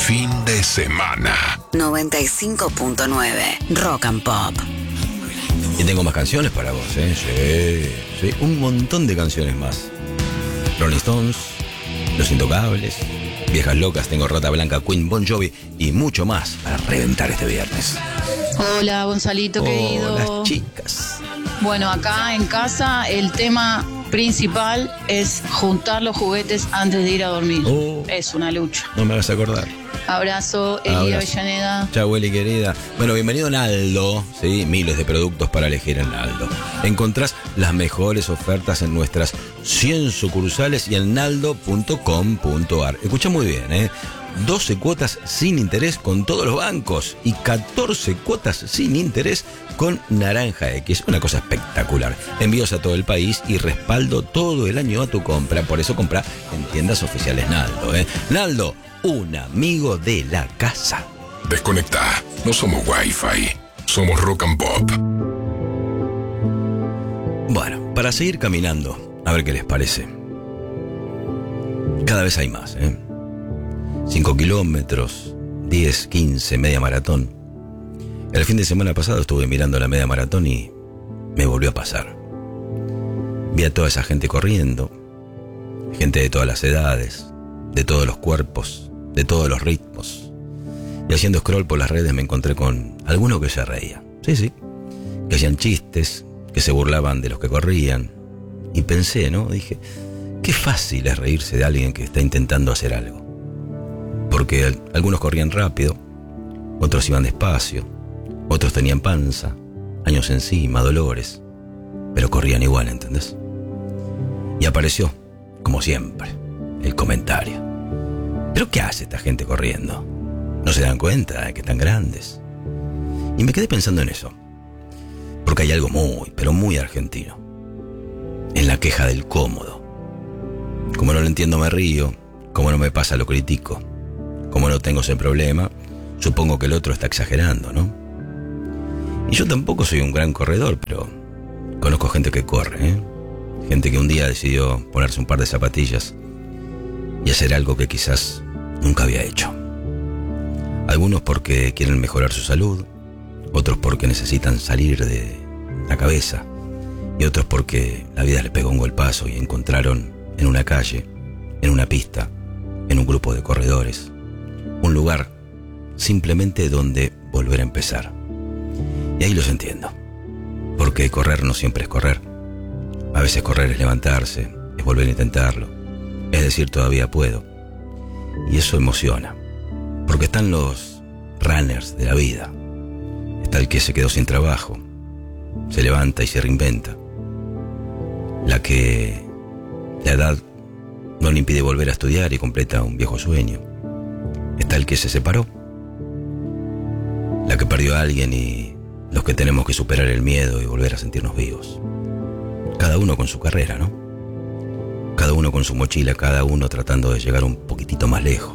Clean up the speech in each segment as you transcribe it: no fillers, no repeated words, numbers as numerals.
fin de semana. 95.9 Rock and Pop. Y tengo más canciones para vos, ¿eh? Sí, un montón de canciones más. Rolling Stones, Los Intocables, Viejas Locas, tengo Rata Blanca, Queen, Bon Jovi y mucho más para reventar este viernes. Hola, Gonzalito, querido. Hola, chicas. Bueno, acá en casa el tema principal es juntar los juguetes antes de ir a dormir. Es una lucha. No me vas a acordar. Abrazo, Eli Avellaneda. Chau, Eli, querida. Bueno, bienvenido a Naldo. Sí, miles de productos para elegir en Naldo. Encontrás las mejores ofertas en nuestras 100 sucursales y en naldo.com.ar. Escucha muy bien, ¿eh? 12 cuotas sin interés con todos los bancos y 14 cuotas sin interés con Naranja X. Una cosa espectacular. Envíos a todo el país y respaldo todo el año a tu compra. Por eso compra en tiendas oficiales Naldo, ¿eh? Naldo, un amigo de la casa. Desconecta. No somos Wi-Fi. Somos Rock and Pop. Bueno, para seguir caminando, a ver qué les parece. Cada vez hay más, ¿eh? 5 kilómetros, 10, 15, media maratón. El fin de semana pasado estuve mirando la media maratón y me volvió a pasar. Vi a toda esa gente corriendo, gente de todas las edades, de todos los cuerpos, de todos los ritmos. Y haciendo scroll por las redes me encontré con alguno que se reía. Sí, que hacían chistes, que se burlaban de los que corrían. Y pensé, ¿no? Dije, qué fácil es reírse de alguien que está intentando hacer algo. Porque algunos corrían rápido, otros iban despacio, otros tenían panza, años encima, dolores, pero corrían igual, ¿entendés? Y apareció, como siempre, el comentario. ¿Pero qué hace esta gente corriendo? ¿No se dan cuenta de que están grandes? Y me quedé pensando en eso, porque hay algo muy, pero muy argentino, en la queja del cómodo. Como no lo entiendo me río, como no me pasa lo critico. Como no tengo ese problema, supongo que el otro está exagerando, ¿no? Y yo tampoco soy un gran corredor, pero conozco gente que corre, ¿eh? Gente que un día decidió ponerse un par de zapatillas y hacer algo que quizás nunca había hecho. Algunos porque quieren mejorar su salud, otros porque necesitan salir de la cabeza y otros porque la vida les pegó un golpazo y encontraron en una calle, en una pista, en un grupo de corredores, un lugar simplemente donde volver a empezar. Y ahí los entiendo, porque correr no siempre es correr. A veces correr es levantarse, es volver a intentarlo, es decir, todavía puedo. Y eso emociona, porque están los runners de la vida. Está el que se quedó sin trabajo, se levanta y se reinventa. La que la edad no le impide volver a estudiar y completa un viejo sueño. Está el que se separó, la que perdió a alguien y los que tenemos que superar el miedo y volver a sentirnos vivos. Cada uno con su carrera, ¿no? Cada uno con su mochila, cada uno tratando de llegar un poquitito más lejos.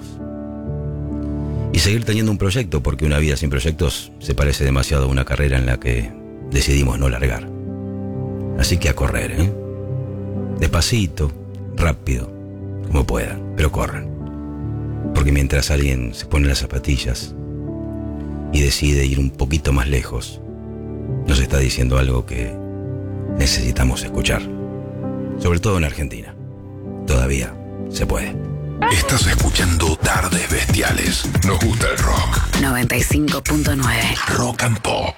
Y seguir teniendo un proyecto, porque una vida sin proyectos se parece demasiado a una carrera en la que decidimos no largar. Así que a correr, ¿eh? Despacito, rápido, como puedan, pero corran. Porque mientras alguien se pone las zapatillas y decide ir un poquito más lejos, nos está diciendo algo que necesitamos escuchar. Sobre todo en Argentina. Todavía se puede. Estás escuchando Tardes Bestiales. Nos gusta el rock. 95.9 Rock and Pop.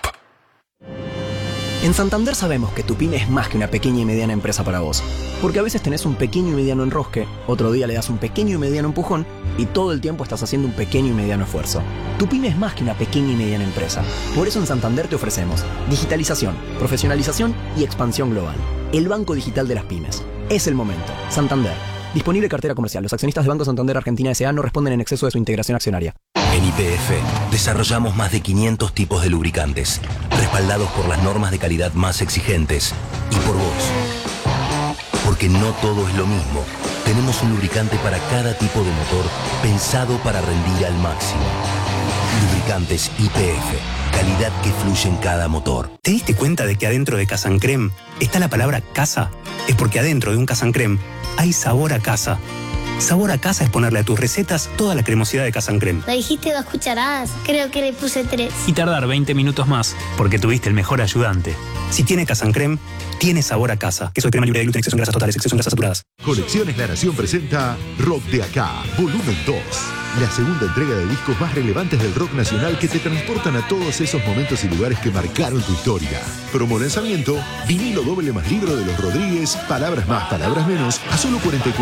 En Santander sabemos que tu pyme es más que una pequeña y mediana empresa para vos. Porque a veces tenés un pequeño y mediano enrosque, otro día le das un pequeño y mediano empujón y todo el tiempo estás haciendo un pequeño y mediano esfuerzo. Tu pyme es más que una pequeña y mediana empresa. Por eso en Santander te ofrecemos digitalización, profesionalización y expansión global. El banco digital de las pymes. Es el momento. Santander. Disponible cartera comercial. Los accionistas de Banco Santander Argentina S.A. no responden en exceso de su integración accionaria. En YPF desarrollamos más de 500 tipos de lubricantes, respaldados por las normas de calidad más exigentes y por vos. Porque no todo es lo mismo. Tenemos un lubricante para cada tipo de motor pensado para rendir al máximo. Lubricantes YPF, calidad que fluye en cada motor. ¿Te diste cuenta de que adentro de Casancrem está la palabra casa? Es porque adentro de un Casancrem hay sabor a casa. Sabor a casa es ponerle a tus recetas toda la cremosidad de Casa Creme. Me dijiste 2 cucharadas, creo que le puse 3. Y tardar 20 minutos más, porque tuviste el mejor ayudante. Si tiene Casa Creme, tiene sabor a casa. Queso de crema libre de gluten, exceso en grasas totales, exceso en grasas saturadas. Colecciones La Nación presenta Rock de Acá, volumen 2. La segunda entrega de discos más relevantes del rock nacional que te transportan a todos esos momentos y lugares que marcaron tu historia. Promo lanzamiento, vinilo doble más libro de los Rodríguez, palabras más, palabras menos, a solo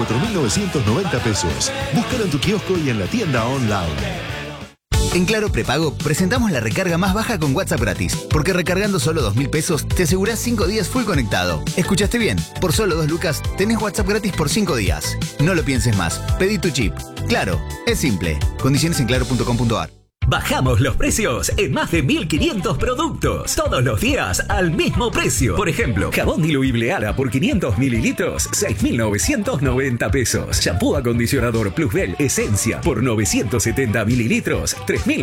44.990 pesos. Búscalo en tu kiosco y en la tienda online. En Claro Prepago presentamos la recarga más baja con WhatsApp gratis, porque recargando solo 2.000 pesos te asegurás 5 días full conectado. ¿Escuchaste bien? Por solo 2 lucas tenés WhatsApp gratis por 5 días. No lo pienses más, pedí tu chip. Claro, es simple. Condiciones en claro.com.ar. Bajamos los precios en más de 1.500 productos. Todos los días al mismo precio. Por ejemplo, jabón diluible Ara por 500 mililitros, 6.990 pesos. Shampoo acondicionador Plusbel Esencia por 970 mililitros,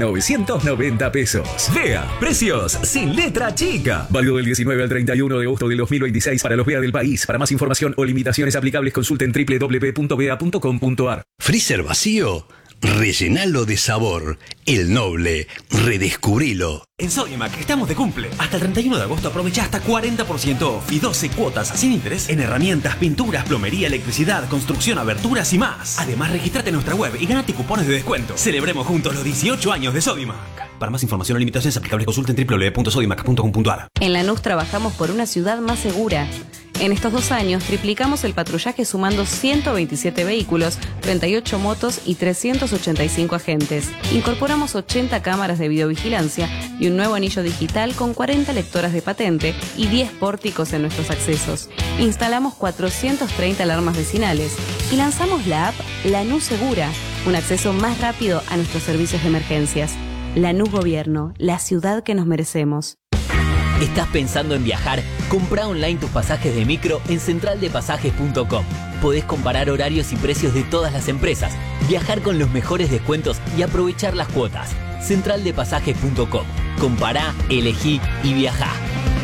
3.990 pesos. Vea, precios sin letra chica. Válido del 19 al 31 de agosto del 2026 para los VEA del país. Para más información o limitaciones aplicables consulten www.vea.com.ar. ¿Freezer vacío? Rellenalo de sabor. El Noble. Redescubrilo. En Sodimac estamos de cumple. Hasta el 31 de agosto aprovecha hasta 40% off y 12 cuotas sin interés en herramientas, pinturas, plomería, electricidad, construcción, aberturas y más. Además, regístrate en nuestra web y ganate cupones de descuento. Celebremos juntos los 18 años de Sodimac. Para más información o limitaciones aplicables consulten www.sodimac.com.ar. En Lanús trabajamos por una ciudad más segura. En estos 2 años triplicamos el patrullaje sumando 127 vehículos, 38 motos y 385 agentes. Incorporamos 80 cámaras de videovigilancia y un nuevo anillo digital con 40 lectoras de patente y 10 pórticos en nuestros accesos. Instalamos 430 alarmas vecinales y lanzamos la app Lanús Segura, un acceso más rápido a nuestros servicios de emergencias. Lanús Gobierno, la ciudad que nos merecemos. ¿Estás pensando en viajar? Comprá online tus pasajes de micro en centraldepasajes.com. Podés comparar horarios y precios de todas las empresas, viajar con los mejores descuentos y aprovechar las cuotas. Centraldepasajes.com. Compará, elegí y viajá.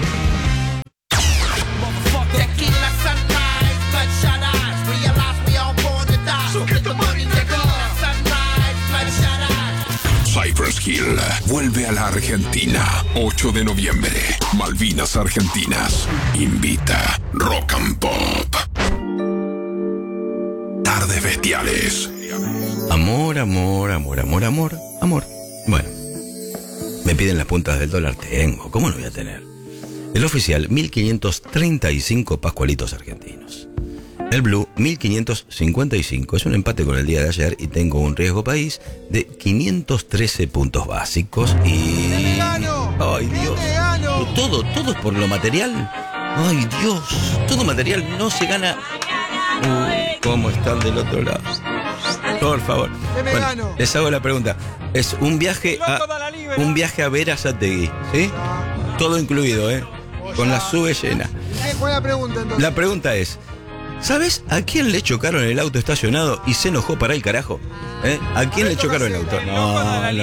Cypress Hill vuelve a la Argentina. 8 de noviembre. Malvinas Argentinas. Invita Rock and Pop. Tardes Bestiales. Amor, amor, amor, amor, amor, amor. Bueno, me piden las puntas del dólar. Tengo, ¿cómo no voy a tener? El oficial, 1.535 pascualitos argentinos. El Blue, 1.555. Es un empate con el día de ayer y tengo un riesgo país de 513 puntos básicos y... ¡Ay, Dios! Todo es por lo material. ¡Ay, Dios! Todo material no se gana. ¿Cómo están del otro lado? Por favor. Bueno, les hago la pregunta. Es un viaje a Berazategui, ¿sí? Todo incluido, con la sube llena. ¿Cuál es la pregunta entonces? La pregunta es... ¿Sabes a quién le chocaron el auto estacionado y se enojó para el carajo? ¿A quién le chocaron el auto? No.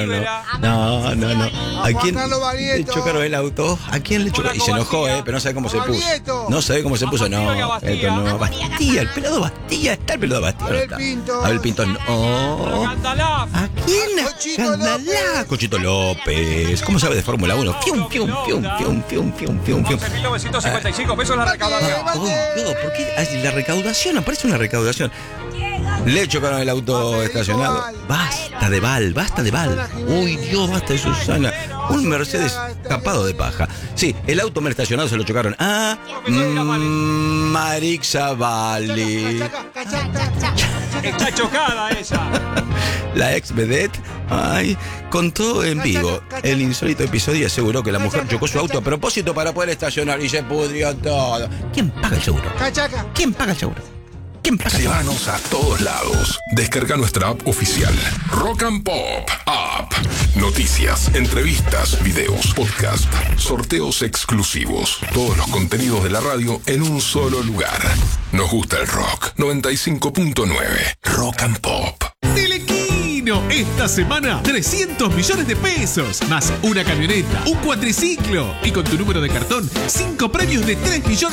¿A quién le chocaron el auto? ¿A quién le chocaron? Y se enojó, pero no sabe cómo se puso. No sabe cómo se puso, no. Esto no. Bastía, el pelado Bastía. Está el pelado Bastía. Abel Pinto, no. ¿A quién? Gandalá. Cochito López. ¿Cómo sabe de Fórmula 1? Fium. 11.955 pesos la recaudación. ¿Por qué la recaudación? Aparece una recaudación. Le chocaron el auto estacionado. Basta de Val. Uy, Dios, basta de Susana. Un Mercedes tapado de paja. Sí, el auto mal estacionado se lo chocaron a Marixa Valli. Está chocada ella. La ex vedette, contó en vivo el insólito episodio y aseguró que la mujer chocó su auto a propósito para poder estacionar y se pudrió todo. ¿Quién paga el seguro? ¿Quién paga el seguro? Llévanos a todos lados. Descarga nuestra app oficial. Rock and Pop App. Noticias, entrevistas, videos, podcast, sorteos exclusivos. Todos los contenidos de la radio en un solo lugar. Nos gusta el rock. 95.9. Rock and Pop. Esta semana 300 millones de pesos, más una camioneta, un cuatriciclo y con tu número de cartón 5 premios de 3